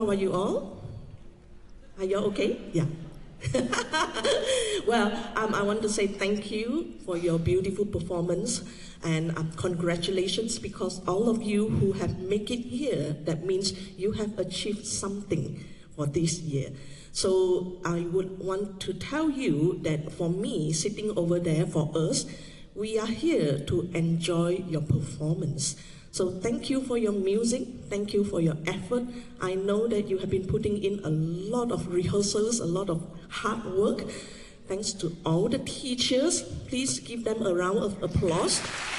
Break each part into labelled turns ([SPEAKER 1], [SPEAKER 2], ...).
[SPEAKER 1] are you all? Are you okay? Yeah. Well, I want to say thank you for your beautiful performance and congratulations, because all of you who have made it here, that means you have achieved something for this year. So I would want to tell you that for me, sitting over there, for us, we are here to enjoy your performance. So thank you for your music, thank you for your effort. I know that you have been putting in a lot of rehearsals, a lot of hard work. Thanks to all the teachers. Please give them a round of applause.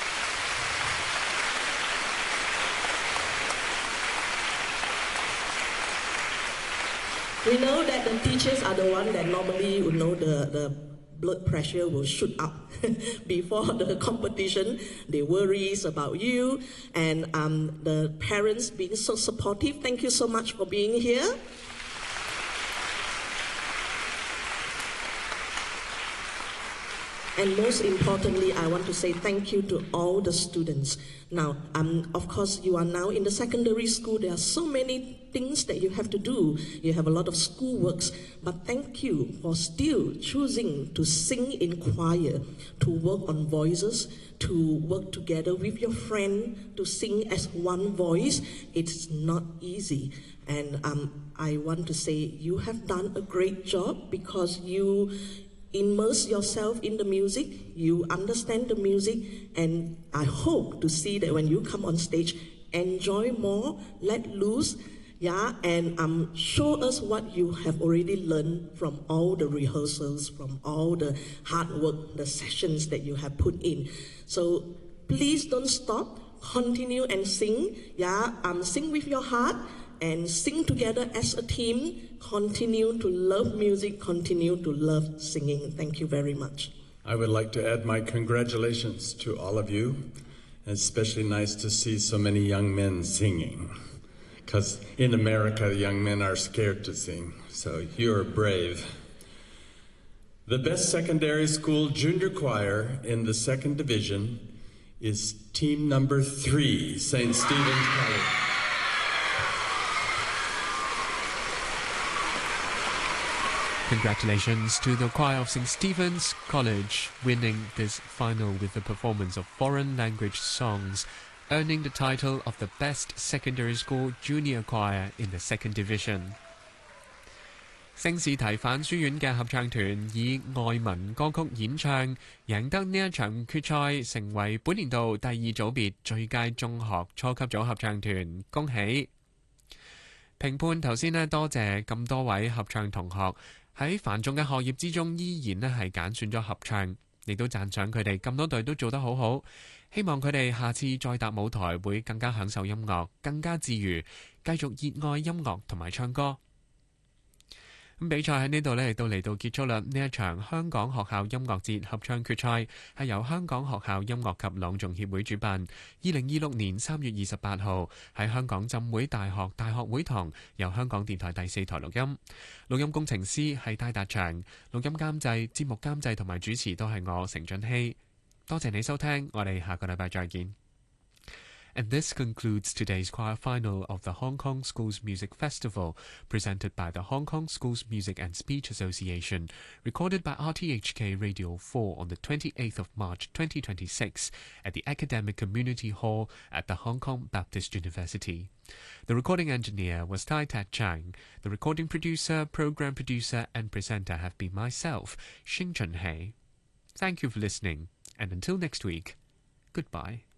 [SPEAKER 1] We know that the teachers are the ones that normally would know the blood pressure will shoot up before the competition. They worry about you, and the parents being so supportive. Thank you so much for being here. And most importantly, I want to say thank you to all the students. Now, of course, you are now in the secondary school. There are so many things that you have to do. You have a lot of schoolworks. But thank you for still choosing to sing in choir, to work on voices, to work together with your friend, to sing as one voice. It's not easy. And I want to say you have done a great job, because you immerse yourself in the music, you understand the music, and I hope to see that when you come on stage, enjoy more, let loose, yeah, and show us what you have already learned from all the rehearsals, from all the hard work, the sessions that you have put in. So please don't stop, continue and sing, yeah, sing with your heart, and sing together as a team. Continue to love music, continue to love singing. Thank you very much.
[SPEAKER 2] I would like to add my congratulations to all of you. It's especially nice to see so many young men singing, because in America, young men are scared to sing, so you're brave. The best secondary school junior choir in the second division is team number 3, St. Stephen's College.
[SPEAKER 3] Congratulations to the choir of St. Stephen's College, winning this final with the performance of foreign language songs, earning the title of the best secondary school junior choir in the second division. 聖士提反書院嘅合唱團以外文歌曲演唱，贏得呢一場決賽，成為本年度第2組別最佳中學初級組合唱團，恭喜！評判頭先呢，多謝咁多位合唱同學喺繁重嘅學業之中，依然呢係揀選咗合唱，亦都讚賞佢哋咁多隊都做得好好。希望佢哋下次再踏舞台會更加享受音樂，更加自如，繼續熱愛音樂同埋唱歌。咁比賽喺呢度呢亦都嚟到結束啦。呢一場香港學校音樂節合唱決賽係由香港學校音樂及朗誦協會主辦，2026年3月28號喺香港浸會大學大學會堂，由香港電台第4台錄音。錄音工程師係戴達祥，錄音監製、節目監製同埋主持都係我成俊熙。多謝你收聽，我哋下個禮拜再見。And this concludes today's choir final of the Hong Kong Schools Music Festival, presented by the Hong Kong Schools Music and Speech Association, recorded by RTHK Radio 4 on the 28th of March 2026 at the Academic Community Hall at the Hong Kong Baptist University. The recording engineer was Tai Tat Chang. The recording producer, program producer, and presenter have been myself, Xing Chunhei. Thank you for listening, and until next week, goodbye.